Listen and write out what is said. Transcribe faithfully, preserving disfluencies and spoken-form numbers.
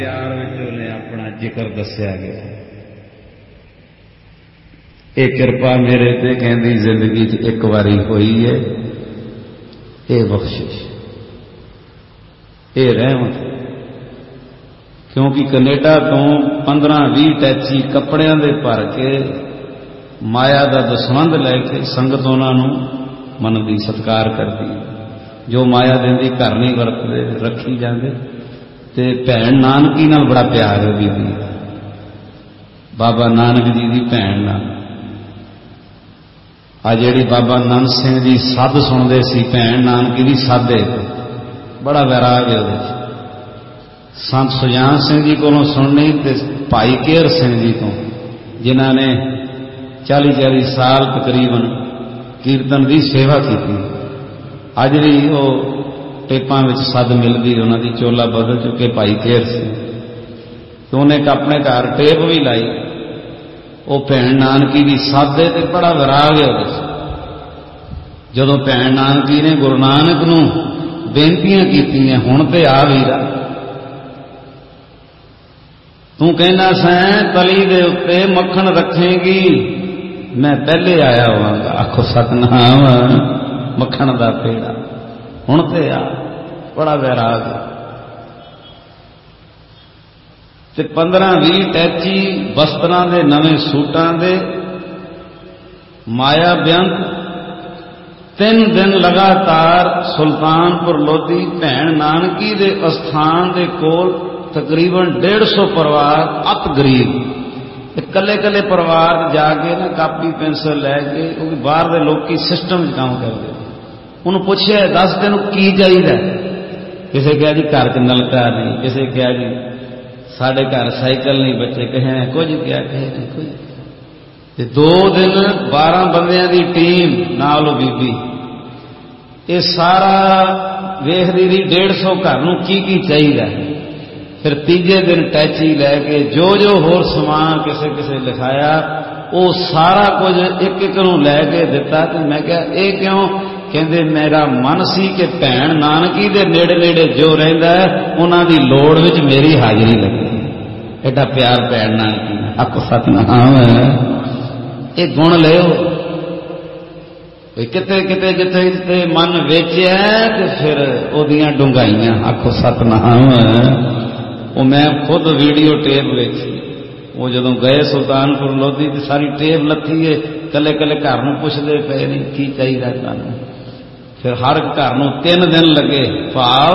प्यार ने अपना जिक्र दसिया गया। ये कृपा मेरे ते कहती जिंदगी च एक बारी हुई है, ये बख्शिश, ये रहमत। क्योंकि कनेडा तो पंद्रह भी टैची कपड़िया दे भर के माया का दसवंध लैके संगत उन्होंने मनदी सत्कार करती, जो माया देंदी घर नहीं वरतते रखी जाते। ते भैन नानकी नाल बड़ा प्यार है बीबी, बाबा नानक जी की भैन नाल। आ जिहड़ी बाबा नंद सिंह जी सद सुनते सी भैन नानकी की सद, बड़ा वैराग है उहदे च। संत सुजान सिंह जी को सुननी ते भाई केहर सिंह जी को, जिन्हां ने चाली चाली साल तकरीबन कीर्तन की सेवा की। अज भी वो टेपां विच सद मिलती, उन्होंने चोला बदल चुके भाई केहर सिंह। तो उन्हें एक अपने घर टेप भी लाई, वो भैन नानकी की सद है, तो बड़ा विराग है उहदे। जदों भैन नानकी ने गुरु नानक नूं बेनतियां कीतियां, हुण ते आ वीरा तू कहना सैं तली दे उत्ते मक्खन रखेगी, मैं पहले आया होवांगा। आखो सतनाम, मक्खन दा पेड़ा हुण ते आ। बड़ा वैराग ते पंद्रह भी टैची वस्त्रां दे नवे सूटां दे माया बेअंत। तीन दिन लगातार सुल्तानपुर लोधी भैन नानकी दे अस्थान दे कोल तकरीबन डेढ़ सौ परिवार अत गरीब, कले कले परिवार जाके ना कापी पेंसिल लैके, क्योंकि बाहर के लोग सिस्टम काम करते, उन्होंने पूछे दस तेन की चाहिए। किसी कहा जी घर च नलका नहीं, किसी कहा जी साढ़े घर साइकिल नहीं, बच्चे कहे कुछ क्या कहे नहीं कुछ। दो दिन बारह बंदियां की टीम नाल बीबी, ये सारा वेखदी रही डेढ़ सौ घर नूं की की चाहिए। फिर तीजे दिन टैची लैके जो जो होर समान किसे किसे लिखाया, वो सारा कुछ एक एक नूं लैके दिता। तो मैं क्या ये क्यों? कहते मेरा मन सी कि भैन नानकी दे नेड़े नेड़े जो रहिंदा है उन्हां दी लोड़ विच मेरी हाजिरी लगे। एडा प्यार भैन नानकी नाल। आखो सतनाम, ये गुण लियो। किते किते जिथे जिथे मन वेचिया ते फिर ओदियां डुंगाइयां। आखो सतनाम। वो मैं खुद वीडियो टेप वेखी, वो जदों गए सुल्तानपुर लोधी तो सारी टेप लथी है, कले कले घर नूं पुछदे पे नहीं की चाहिए तुहानूं। फिर हर घर नूं तीन दिन लगे, भाव